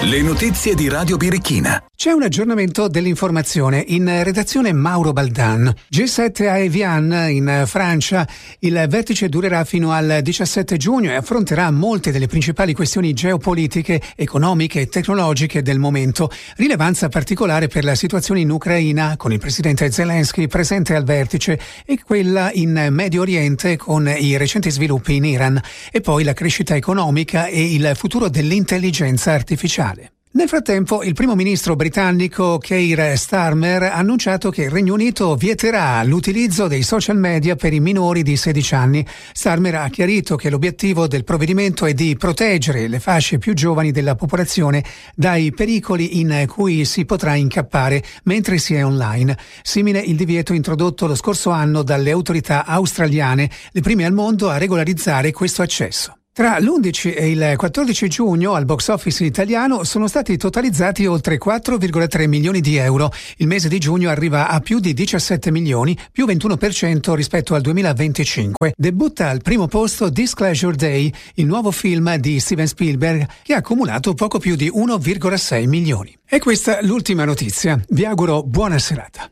Le notizie di Radio Birichina. C'è un aggiornamento dell'informazione. In redazione Mauro Baldan. G7 a Evian, in Francia. Il vertice durerà fino al 17 giugno e affronterà molte delle principali questioni geopolitiche, economiche e tecnologiche del momento. Rilevanza particolare per la situazione in Ucraina, con il presidente Zelensky presente al vertice, e quella in Medio Oriente, con i recenti sviluppi in Iran. E poi la crescita economica e il futuro dell'intelligenza artificiale. Nel frattempo, il primo ministro britannico Keir Starmer ha annunciato che il Regno Unito vieterà l'utilizzo dei social media per i minori di 16 anni. Starmer ha chiarito che l'obiettivo del provvedimento è di proteggere le fasce più giovani della popolazione dai pericoli in cui si potrà incappare mentre si è online. Simile il divieto introdotto lo scorso anno dalle autorità australiane, le prime al mondo a regolarizzare questo accesso. Tra l'11 e il 14 giugno al box office italiano sono stati totalizzati oltre 4,3 milioni di euro. Il mese di giugno arriva a più di 17 milioni, più 21% rispetto al 2025. Debutta al primo posto Disclosure Day, il nuovo film di Steven Spielberg, che ha accumulato poco più di 1,6 milioni. E questa l'ultima notizia. Vi auguro buona serata.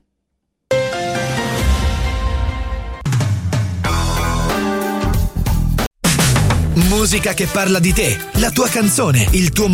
Musica che parla di te, la tua canzone, il tuo